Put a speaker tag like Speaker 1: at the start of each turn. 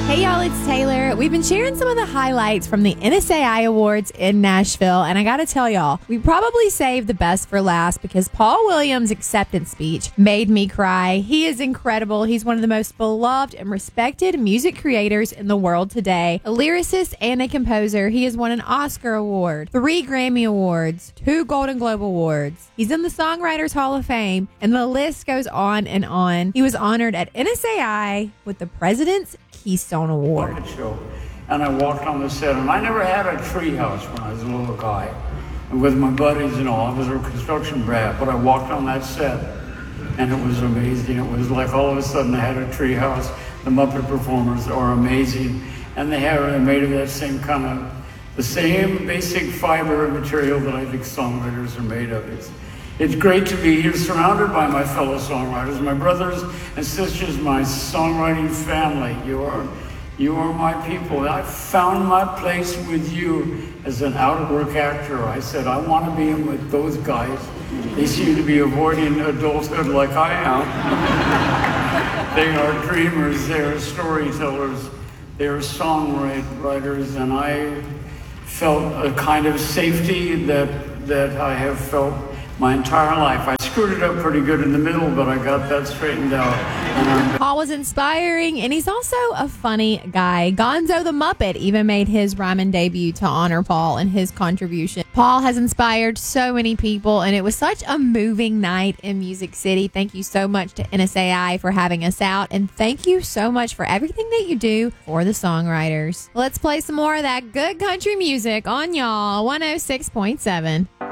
Speaker 1: Hey y'all, it's Taylor. We've been sharing some of the highlights from the NSAI Awards in Nashville, and I gotta tell y'all, we probably saved the best for last because Paul Williams' acceptance speech made me cry. He is incredible. He's one of the most beloved and respected music creators in the world today. A lyricist and a composer, he has won an Oscar Award, 3 Grammy Awards, 2 Golden Globe Awards. He's in the Songwriters Hall of Fame, and the list goes on and on. He was honored at NSAI with the President's Keystone Award.
Speaker 2: Show, and I walked on the set, and I never had a treehouse when I was a little guy, and with my buddies and all. I was a construction brat, but I walked on that set, and it was amazing. It was like all of a sudden I had a treehouse. The Muppet performers are amazing, and they're made of that same kind of, the same basic fiber material that I think songwriters are made of. It's great to be here surrounded by my fellow songwriters, my brothers and sisters, my songwriting family. You are my people. I found my place with you as an out-of-work actor. I said, I want to be in with those guys. They seem to be avoiding adulthood like I am. They are dreamers, they are storytellers, they are songwriters, and I felt a kind of safety that I have felt my entire life. I screwed it up pretty good in the middle, but I got that straightened out.
Speaker 1: Paul was inspiring, and he's also a funny guy. Gonzo the Muppet even made his rhyming debut to honor Paul and his contribution. Paul has inspired so many people, and it was such a moving night in Music City. Thank you so much to NSAI for having us out, and thank you so much for everything that you do for the songwriters. Let's play some more of that good country music on y'all 106.7.